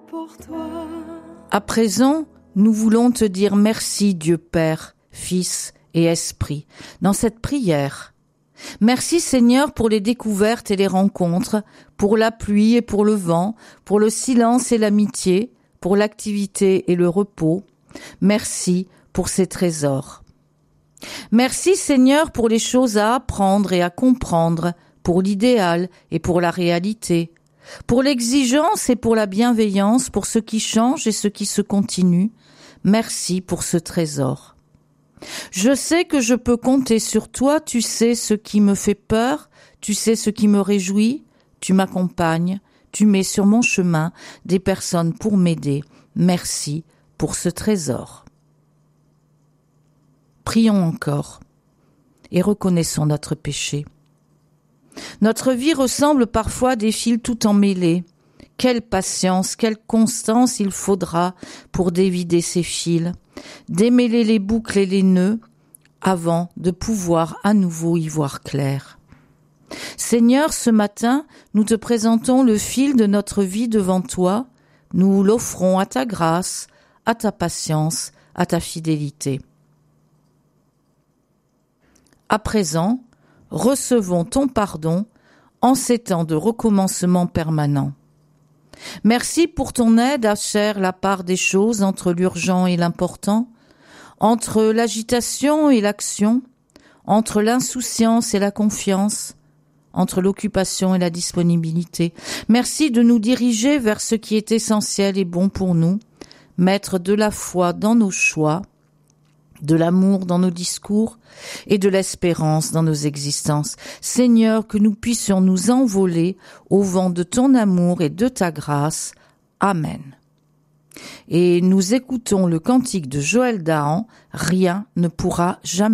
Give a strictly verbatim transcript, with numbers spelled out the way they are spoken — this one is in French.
pour toi. À présent, nous voulons te dire merci, Dieu Père, Fils et Esprit, dans cette prière. Merci Seigneur pour les découvertes et les rencontres, pour la pluie et pour le vent, pour le silence et l'amitié, pour l'activité et le repos. Merci pour ces trésors. Merci Seigneur pour les choses à apprendre et à comprendre, pour l'idéal et pour la réalité, pour l'exigence et pour la bienveillance, pour ce qui change et ce qui se continue. Merci pour ce trésor. Je sais que je peux compter sur toi, tu sais ce qui me fait peur, tu sais ce qui me réjouit, tu m'accompagnes, tu mets sur mon chemin des personnes pour m'aider. Merci pour ce trésor. Prions encore et reconnaissons notre péché. Notre vie ressemble parfois à des fils tout emmêlés. Quelle patience, quelle constance il faudra pour dévider ces fils, démêler les boucles et les nœuds, avant de pouvoir à nouveau y voir clair. Seigneur, ce matin, nous te présentons le fil de notre vie devant toi, nous l'offrons à ta grâce, à ta patience, à ta fidélité. À présent, recevons ton pardon en ces temps de recommencement permanent. Merci pour ton aide à faire la part des choses entre l'urgent et l'important, entre l'agitation et l'action, entre l'insouciance et la confiance, entre l'occupation et la disponibilité. Merci de nous diriger vers ce qui est essentiel et bon pour nous, mettre de la foi dans nos choix, de l'amour dans nos discours et de l'espérance dans nos existences. Seigneur, que nous puissions nous envoler au vent de ton amour et de ta grâce. Amen. Et nous écoutons le cantique de Joël Dahan, « Rien ne pourra jamais ».